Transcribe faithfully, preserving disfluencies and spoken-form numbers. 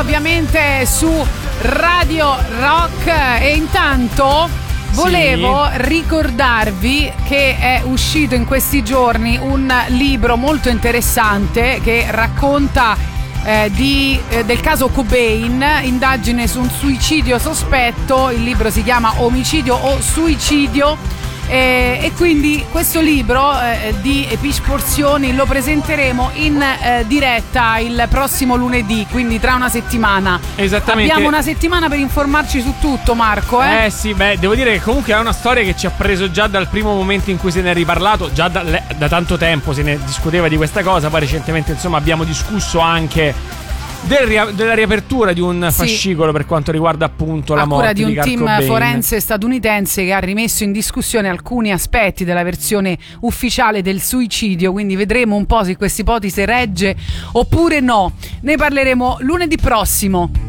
ovviamente su Radio Rock. E intanto volevo sì. ricordarvi che è uscito in questi giorni un libro molto interessante che racconta eh, di, eh, del caso Cobain, indagine su un suicidio sospetto. Il libro si chiama Omicidio o Suicidio. Eh, e quindi questo libro eh, di Pitch Porzioni lo presenteremo in eh, diretta il prossimo lunedì, quindi tra una settimana. Esattamente. Abbiamo una settimana per informarci su tutto, Marco. Eh, eh sì, beh, devo dire che comunque è una storia che ci ha preso già dal primo momento in cui se ne è riparlato, già da, da tanto tempo se ne discuteva di questa cosa. Poi recentemente insomma abbiamo discusso anche Del, della riapertura di un fascicolo sì. per quanto riguarda appunto la morte di, di Kurt Cobain. A cura di un team forense statunitense che ha rimesso in discussione alcuni aspetti della versione ufficiale del suicidio, quindi vedremo un po' se questa ipotesi regge oppure no. Ne parleremo lunedì prossimo.